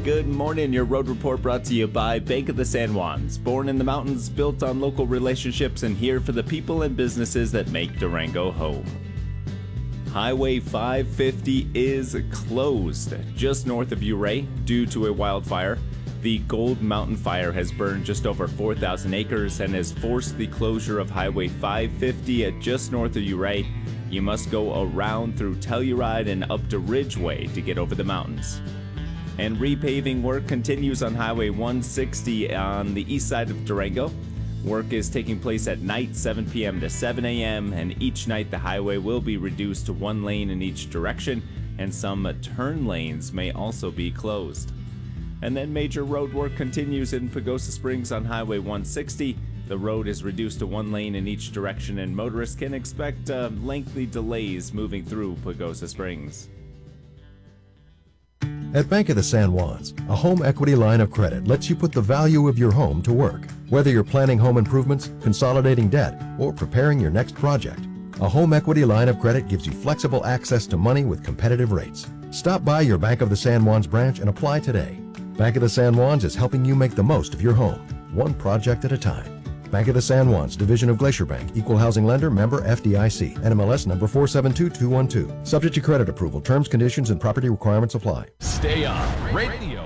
Good morning. Your road report brought to you by Bank of the San Juans. Born in the mountains, built on local relationships, and here for the people and businesses that make Durango home. Highway 550 is closed just north of Ouray due to a wildfire. The Gold Mountain Fire has burned just over 4,000 acres and has forced the closure of Highway 550 at just north of Ouray. You must go around through Telluride and up to Ridgeway to get over the mountains. And repaving work continues on Highway 160 on the east side of Durango. Work is taking place at night, 7 p.m. to 7 a.m., and each night the highway will be reduced to one lane in each direction, and some turn lanes may also be closed. And then major road work continues in Pagosa Springs on Highway 160. The road is reduced to one lane in each direction, and motorists can expect lengthy delays moving through Pagosa Springs. At Bank of the San Juans, a home equity line of credit lets you put the value of your home to work. Whether you're planning home improvements, consolidating debt, or preparing your next project, a home equity line of credit gives you flexible access to money with competitive rates. Stop by your Bank of the San Juans branch and apply today. Bank of the San Juans is helping you make the most of your home, one project at a time. Bank of the San Juans, division of Glacier Bank, equal housing lender, member FDIC, NMLS number 472212. Subject to credit approval. Terms, conditions, and property requirements apply. Stay on Radio